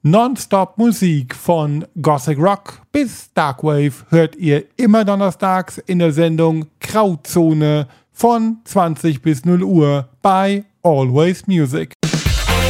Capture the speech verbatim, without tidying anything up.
Nonstop-Musik von Gothic Rock bis Darkwave hört ihr immer donnerstags in der Sendung Grauzone von zwanzig bis null Uhr bei Always Music.